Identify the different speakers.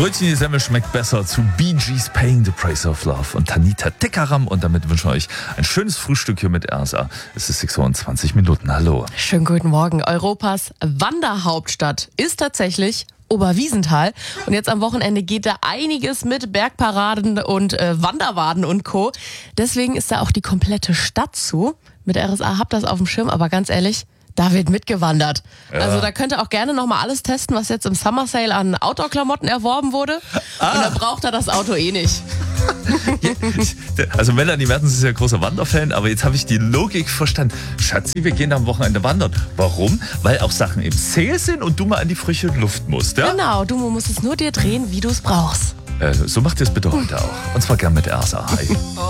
Speaker 1: Brötchen die Semmel schmeckt besser zu Bee Gees Paying the Price of Love und Tanita Tekaram. Und damit wünschen wir euch ein schönes Frühstück hier mit RSA. Es ist 6:20 Uhr. Hallo.
Speaker 2: Schönen guten Morgen. Europas Wanderhauptstadt ist tatsächlich Oberwiesenthal. Und jetzt am Wochenende geht da einiges mit Bergparaden und Wanderwaden und Co. Deswegen ist da auch die komplette Stadt zu. Mit RSA habt ihr das auf dem Schirm, aber ganz ehrlich, da wird mitgewandert. Ja. Also da könnt ihr auch gerne nochmal alles testen, was jetzt im Summer Sale an Outdoor-Klamotten erworben wurde. Und dann braucht er das Auto eh nicht.
Speaker 1: Also Melanie Mertens ist ja großer Wanderfan, aber jetzt habe ich die Logik verstanden. Schatzi, wir gehen am Wochenende wandern. Warum? Weil auch Sachen im Sale sind und du mal an die frische Luft musst, ja?
Speaker 2: Genau, du musst es nur dir drehen, wie du es brauchst.
Speaker 1: So macht ihr es bitte heute auch. Und zwar gern mit RSA. Hi.